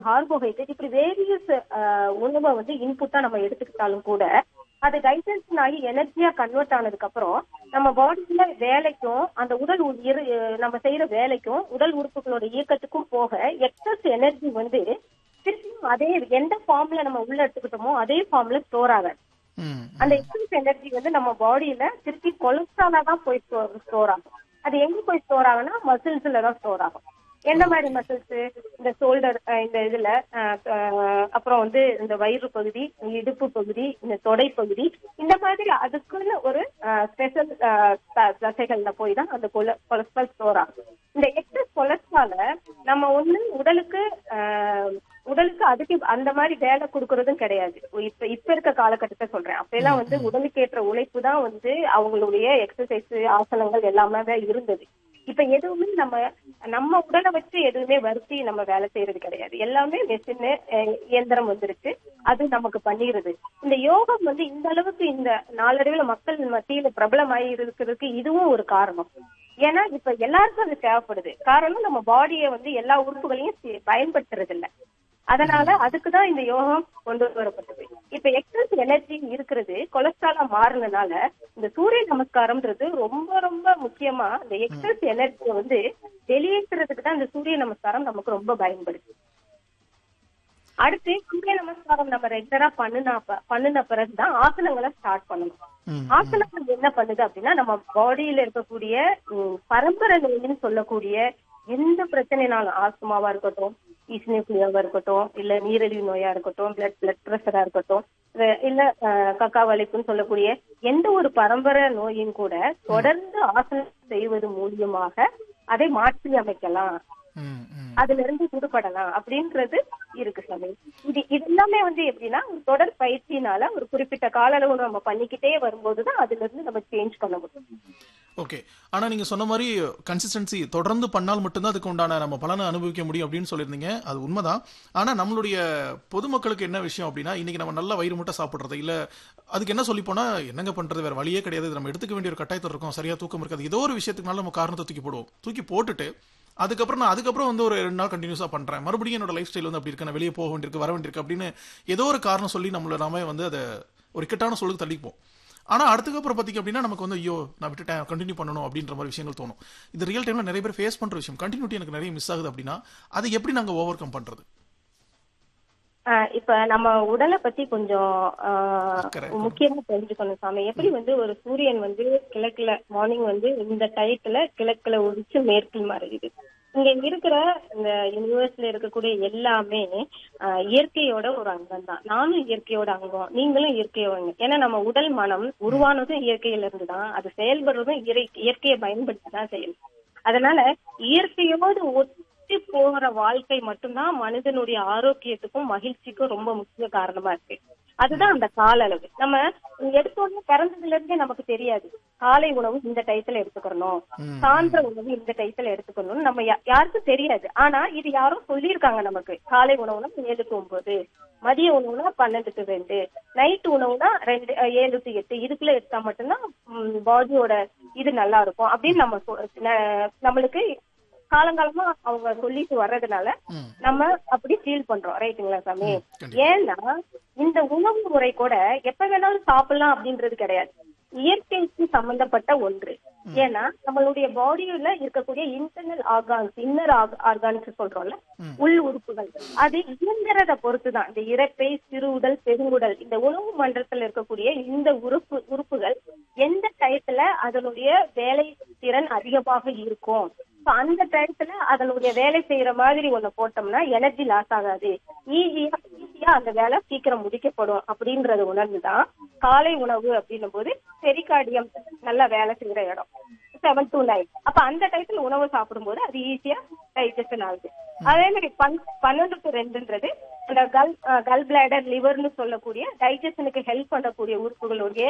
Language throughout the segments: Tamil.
கார்போஹைட்ரேட், இப்படி வேரியஸ் உணவை வந்து இன்புட்டா நம்ம எடுத்துக்கிட்டாலும் கூட அது டைஜஷன் ஆகி எனர்ஜியா கன்வெர்ட் ஆனதுக்கு அப்புறம் நம்ம பாடியில வேலைக்கும் அந்த நம்ம செய்யற வேலைக்கும் உடல் உறுப்புகளோட இயக்கத்துக்கும் போக எக்ஸஸ் எனர்ஜி வந்து திருப்பியும் அதே எந்த ஃபார்ம்ல நம்ம உள்ள எடுத்துக்கிட்டோமோ அதே ஃபார்ம்ல ஸ்டோர் ஆகாது. அந்த எக்ஸஸ் எனர்ஜி வந்து நம்ம பாடியில திருப்பி கொலஸ்ட்ராலா தான் போய் ஸ்டோர் ஆகும். அது எங்க போய் ஸ்டோர் ஆகும்னா மசில்ஸ்ல தான் ஸ்டோர் ஆகும். எந்த மாதிரி மசில்ஸ்? இந்த ஷோல்டர், இந்த இதுல அப்புறம் வந்து இந்த வயிறு பகுதி, இடுப்பு பகுதி, இந்த தொடை பகுதி, இந்த மாதிரி அதுக்குன்னு ஒரு ஸ்பெஷல் தசைகள்ல போய் தான் அந்த கொலஸ்ட்ரால் ஸ்டோர் ஆகும். இந்த எக்ஸஸ் கொலஸ்ட்ரால நம்ம ஒண்ணு உடலுக்கு அதுக்கு அந்த மாதிரி வேலை கொடுக்கறதும் கிடையாது. இப்ப இருக்க காலகட்டத்தை சொல்றேன். அப்ப எல்லாம் வந்து உடலுக்கு ஏற்ற உழைப்பு தான் வந்து அவங்களுடைய எக்ஸசைஸ், ஆசனங்கள் எல்லாமே தான் இருந்தது. இப்ப எதுவுமே நம்ம உடலை வச்சு எதுவுமே வருத்தி நம்ம வேலை செய்யறது கிடையாது. எல்லாமே மெஷின், இயந்திரம் வந்துருச்சு, அது நமக்கு பண்ணிடுது. இந்த யோகம் வந்து இந்த அளவுக்கு இந்த நாளடைவுல மக்கள் மத்தியில பிரபலமாயி இருக்கிறதுக்கு இதுவும் ஒரு காரணம். ஏன்னா இப்ப எல்லாருக்கும் அது தேவைப்படுது. காரணம், நம்ம பாடியை வந்து எல்லா உறுப்புகளையும் பயன்படுத்துறது இல்ல. அதனால அதுக்குதான் இந்த யோகம் கொண்டு வரப்பட்டது. இப்ப எக்ஸஸ் எனர்ஜி இருக்கிறது கொலஸ்ட்ராலா மாறினால இந்த சூரிய நமஸ்காரம்ன்றது ரொம்ப ரொம்ப முக்கியமா இந்த எக்ஸஸ் எனர்ஜியை வந்து வெளியேற்றுறதுக்கு தான் இந்த சூரிய நமஸ்காரம் நமக்கு ரொம்ப பயன்படுது. அடுத்து சூரிய நமஸ்காரம் நம்ம ரெகுலரா பண்ணின பிறகுதான் ஆசனங்களை ஸ்டார்ட் பண்ணணும். ஆசனங்கள் என்ன பண்ணுது அப்படின்னா, நம்ம பாடியில இருக்கக்கூடிய பரம்பரை நோயின்னு சொல்லக்கூடிய எந்த பிரச்சனைனாலும், ஆஸ்துமாவா இருக்கட்டும், ஈஸ்னியோஃபிலியாவா இருக்கட்டும், இல்ல நீரிழிவு நோயா இருக்கட்டும், பிளட் பிரஷரா இருக்கட்டும், இல்ல கக்கா வலிப்புன்னு சொல்லக்கூடிய எந்த ஒரு பரம்பரை நோயும் கூட தொடர்ந்து ஆசனம் செய்வது மூலியமாக அதை மாற்றி அமைக்கலாம், அதுல இருந்து விடுபடலாம் அப்படின்றது இருக்கு சாமி. இது எல்லாமே வந்து எப்படின்னா ஒரு தொடர் பயிற்சினால ஒரு குறிப்பிட்ட கால அளவு நம்ம பண்ணிக்கிட்டே வரும்போதுதான் அதுல இருந்து நம்ம சேஞ்ச் பண்ண முடியும். ஓகே. ஆனா நீங்க சொன்ன மாதிரி கன்சிஸ்டன்சி தொடர்ந்து பண்ணால் மட்டும்தான் அதுக்கு உண்டான நம்ம பலனை அனுபவிக்க முடியும் அப்படின்னு சொல்லியிருந்தீங்க. அது உண்மைதான். ஆனா நம்மளுடைய பொதுமக்களுக்கு என்ன விஷயம் அப்படின்னா, இன்னைக்கு நம்ம நல்லா வயிறு முட்டை சாப்பிடுறது இல்ல, அதுக்கு என்ன சொல்லி போனா என்னங்க பண்றது, வேற வழியே கிடையாது, நம்ம எடுத்துக்க வேண்டிய ஒரு கட்டாயத்தில் இருக்கும், சரியா தூக்கம் இருக்காது, ஏதோ ஒரு விஷயத்துக்குனால நம்ம காரணத்தை தூக்கி போட்டுட்டு அதுக்கப்புறம் வந்து ஒரு 2 நாள் கண்டினியூஸா பண்றேன், மறுபடியும் என்னோட லைஃப் ஸ்டைல் வந்து அப்படி இருக்கு, நான் வெளியே போக வேண்டியிருக்கு, வர வேண்டியிருக்கு அப்படின்னு ஏதோ ஒரு காரணம் சொல்லி நாம வந்து அதை ஒரு இக்கட்டான சொல்லுக்கு தள்ளிப்போம். ஆனா அதுக்கப்புறம் பாத்தீங்க அப்படின்னா நமக்கு வந்து ஐயோ நான் விட்டுட்டேன், கண்டினியூ பண்ணணும் அப்படின்ற மாதிரி விஷயங்கள் தோணும். இது ரியல் டைம்ல நிறைய பேர் ஃபேஸ் பண்ற விஷயம். கண்டினியூட்டி எனக்கு நிறைய மிஸ் ஆகுது அப்படின்னா அதை எப்படி நாங்க ஓவர் கம் பண்றது? இப்ப நம்ம உடலை பத்தி கொஞ்சம் முக்கியமா தெரிஞ்சுக்கணும் சாமி. எப்படி வந்து ஒரு சூரியன் வந்து கிழக்குல மார்னிங் வந்து இந்த டயத்துல கிழக்குல உதிச்சு மேற்கில் மறையுது. இங்க இருக்கிற இந்த யூனிவர்ஸ்ல இருக்கக்கூடிய எல்லாமே இயற்கையோட ஒரு அங்கம் தான். நானும் இயற்கையோட அங்கம், நீங்களும் இயற்கையோட. ஏன்னா நம்ம உடல் மனம் உருவானதும் இயற்கையில இருந்துதான், அது செயல்படுறதும் இயற்கையை பயன்படுத்தி தான் செய்யணும். அதனால இயற்கையோடு ஒட்டி போகிற வாழ்க்கை மட்டும்தான் மனிதனுடைய ஆரோக்கியத்துக்கும் மகிழ்ச்சிக்கும் ரொம்ப முக்கிய காரணமா இருக்கு. அதுதான் அந்த கால அளவு. நம்ம எடுத்தோடனே பிறந்ததுல இருந்தே நமக்கு தெரியாது காலை உணவு இந்த டயத்துல எடுத்துக்கணும், சாயந்திர உணவு இந்த டயத்துல எடுத்துக்கணும்னு நம்ம யாருக்கும் தெரியாது. ஆனா இது யாரும் சொல்லியிருக்காங்க நமக்கு. காலை உணவுனா 7 to 9, மதிய உணவுனா 12 to 2, நைட் உணவுனா 7 to 8, இதுக்குள்ள எடுத்தா மட்டும்தான் பாடியோட இது நல்லா இருக்கும் அப்படின்னு நம்மளுக்கு காலங்காலமா அவங்க சொல்லிட்டு வர்றதுனால நம்ம அப்படி ஃபீல் பண்றோம். ரைட்டுங்களா சாமி? ஏன்னா இந்த உணவு முறை கூட எப்ப வேணாலும் சாப்பிடலாம் அப்படின்றது கிடையாது, இயற்கைக்கு சம்பந்தப்பட்ட ஒன்று. ஏன்னா நம்மளுடைய பாடியில இருக்கக்கூடிய இன்டர்னல் ஆர்கான்ஸ், இன்னர் ஆர்கான்ஸ் சொல்றோம்ல, உள் உறுப்புகள், அது இயந்திரத்தை பொறுத்துதான். இந்த இரைப்பை, சிறுகுடல், பெருங்குடல், இந்த உணவு மண்டலத்துல இருக்கக்கூடிய இந்த உறுப்புகள் எந்த டயத்துல அதனுடைய வேலை திறன் அதிகமாக இருக்கும், அந்த டயத்துல அதனுடைய வேலை செய்யற மாதிரி ஒண்ணு போட்டோம்னா எனர்ஜி லாஸ் ஆகாது, ஈஸியா அந்த வேலை சீக்கிரம் முடிக்கப்படும் அப்படின்றத உணர்ந்துதான் காலை உணவு அப்படின்னும் போது பெரிகார்டியம் நல்லா வேலை செய்யற இடம் 7 to 9. அப்ப அந்த டயத்துல உணவு சாப்பிடும் போது அது ஈஸியா டைஜஷன் ஆகுது. அதே மாதிரி 12 to 2ன்றது அந்த கல் பிளாடர், லிவர்னு சொல்லக்கூடிய டைஜஷனுக்கு ஹெல்ப் பண்ணக்கூடிய உறுப்புகளுடைய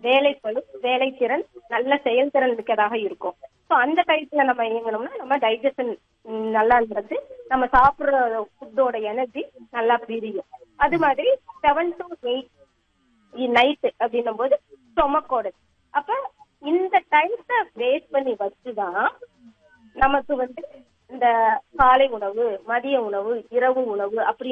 வேலை திறன், நல்ல செயல்திறன் மிக்கதாக இருக்கும். ஸோ அந்த டயத்துல நம்ம இயங்கணும்னா நம்ம டைஜஷன் நல்லா இருந்தது, நம்ம சாப்பிடுற ஃபுட்டோட எனர்ஜி நல்லா பிரியும். அது மாதிரி 7 to 8 நைட்டு அப்படின்னும் போது ஸ்டொமக்கோட. அப்ப இந்த டைம்ஸ வேஸ்ட் பண்ணி வச்சுதான் நமக்கு வந்து இந்த காலை உணவு, மதிய உணவு, இரவு உணவு அப்படி